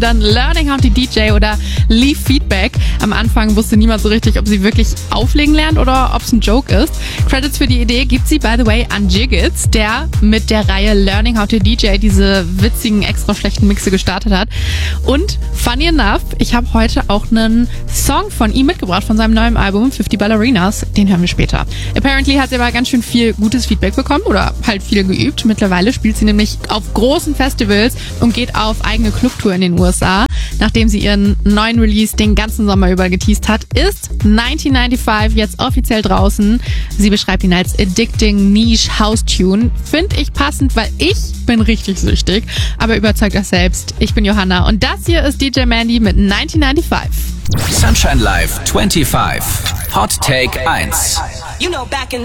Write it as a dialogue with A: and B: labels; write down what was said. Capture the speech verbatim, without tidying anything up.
A: Dann Learning How to D J oder Leave Feedback. Am Anfang wusste niemand so richtig, ob sie wirklich auflegen lernt oder ob es ein Joke ist. Credits für die Idee gibt sie, by the way, an Jiggits, der mit der Reihe Learning How to D J diese witzigen, extra schlechten Mixe gestartet hat. Und funny enough, ich habe heute auch einen Song von ihm mitgebracht, von seinem neuen Album fifty Ballerinas. Den hören wir später. Apparently hat sie aber ganz schön viel gutes Feedback bekommen oder halt viel geübt. Mittlerweile spielt sie nämlich auf großen Festivals und geht auf eigene Clubtour in den U S A. Nachdem sie ihren neuen Release den ganzen Sommer über geteased hat, ist neunzehnhundertfünfundneunzig jetzt offiziell draußen. Sie beschreibt ihn als addicting niche House Tune. Finde ich passend, weil ich bin richtig süchtig. Aber überzeugt euch selbst. Ich bin Johanna und das hier ist D J Mandy mit neunzehnhundertfünfundneunzig.
B: Sunshine Live fünfundzwanzig. Hot Take eins.